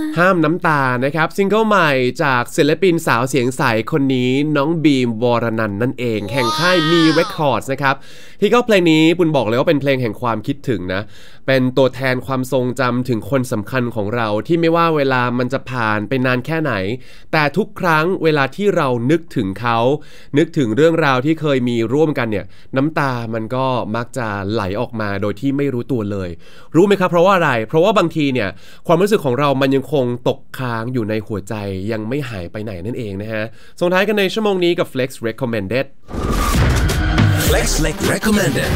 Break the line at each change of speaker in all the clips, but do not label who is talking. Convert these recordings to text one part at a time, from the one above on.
ห้ามน้ำตานะครับซิงเกิลใหม่จากศิลปินสาวเสียงใสคนนี้น้องบีมวรนันท์นั่นเองแห่งค่ายมีเรคคอร์ดนะครับที่ก็เพลงนี้ปุณบอกเลยว่าเป็นเพลงแห่งความคิดถึงนะเป็นตัวแทนความทรงจำถึงคนสำคัญของเราที่ไม่ว่าเวลามันจะผ่านไปนานแค่ไหนแต่ทุกครั้งเวลาที่เรานึกถึงเขานึกถึงเรื่องราวที่เคยมีร่วมกันเนี่ยน้ำตามันก็มักจะไหลออกมาโดยที่ไม่รู้ตัวเลยรู้ไหมครับเพราะว่าอะไรเพราะว่าบางทีเนี่ยความรู้สึกของเรามันยังคงตกค้างอยู่ในหัวใจยังไม่หายไปไหนนั่นเองนะฮะส่งท้ายกันในชั่วโมงนี้กับ Flex Recommended
Flex Recommended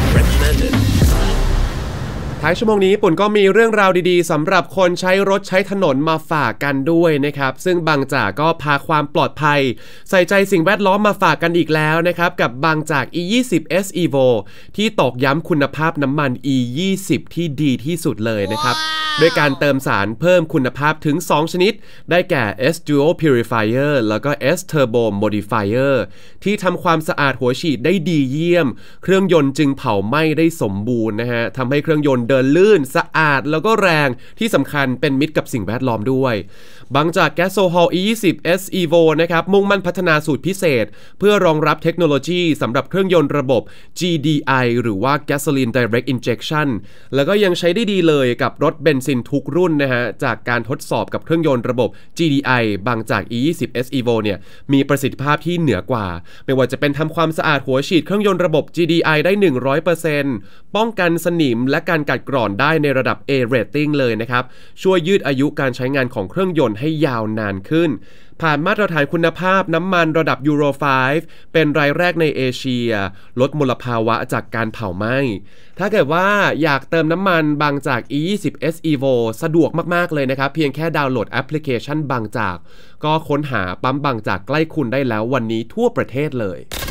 ท้ายชั่วโมงนี้ปุ่นก็มีเรื่องราวดีๆสำหรับคนใช้รถใช้ถนนมาฝากกันด้วยนะครับซึ่งบางจากก็พาความปลอดภัยใส่ใจสิ่งแวดล้อมมาฝากกันอีกแล้วนะครับกับบางจาก E20S Evo ที่ตอกย้ำคุณภาพน้ำมัน E20 ที่ดีที่สุดเลยนะครับด้วยการเติมสารเพิ่มคุณภาพถึง2ชนิดได้แก่ S Duo Purifier แล้วก็ S Turbo Modifier ที่ทำความสะอาดหัวฉีดได้ดีเยี่ยมเครื่องยนต์จึงเผาไหม้ได้สมบูรณ์นะฮะทำให้เครื่องยนต์เดินลื่นสะอาดแล้วก็แรงที่สำคัญเป็นมิตรกับสิ่งแวดล้อมด้วยบางจาก Gasohol E20S Evo นะครับมุ่งมั่นพัฒนาสูตรพิเศษเพื่อรองรับเทคโนโลยีสำหรับเครื่องยนต์ระบบ GDI หรือว่า Gasoline Direct Injection แล้วก็ยังใช้ได้ดีเลยกับรถเบนซินทุกรุ่นนะฮะจากการทดสอบกับเครื่องยนต์ระบบ GDI บางจาก E20S Evo เนี่ยมีประสิทธิภาพที่เหนือกว่าไม่ว่าจะเป็นทำความสะอาดหัวฉีดเครื่องยนต์ระบบ GDI ได้ 100% ป้องกันสนิมและการกัดกร่อนได้ในระดับ A rating เลยนะครับช่วยยืดอายุการใช้งานของเครื่องยนต์ให้ยาวนานขึ้นผ่านมาตรฐานคุณภาพน้ำมันระดับ Euro 5 เป็นรายแรกในเอเชียลดมลภาวะจากการเผาไหม้ถ้าเกิดว่าอยากเติมน้ำมันบางจาก E20S Evo สะดวกมากๆเลยนะครับเพียงแค่ดาวน์โหลดแอปพลิเคชันบางจากก็ค้นหาปั๊มบางจากใกล้คุณได้แล้ววันนี้ทั่วประเทศเลย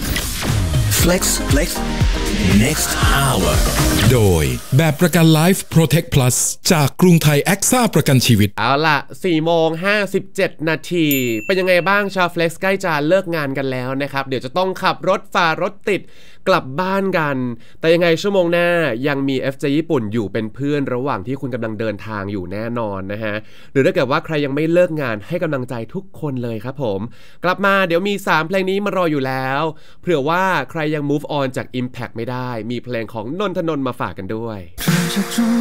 Flex Next Hour
โดยแบบประกัน Life Protect Plus จากกรุงไทยแอ็กซ่าประกันชีวิต
เอาล่ะ 4:57 นาทีเป็นยังไงบ้างชาว Flex ใกล้จะเลิกงานกันแล้วนะครับเดี๋ยวจะต้องขับรถฝ่ารถติดกลับบ้านกันแต่ยังไงชั่วโมงหน้ายังมี FJ ญี่ปุ่นอยู่เป็นเพื่อนระหว่างที่คุณกำลังเดินทางอยู่แน่นอนนะฮะหรือถ้าเกิดว่าใครยังไม่เลิกงานให้กำลังใจทุกคนเลยครับผมกลับมาเดี๋ยวมี3เพลงนี้มารออยู่แล้วเผื่อว่าใครยัง move on จาก Impact ไม่ได้มีเพลงของนนทนนท์มาฝากกันด้วย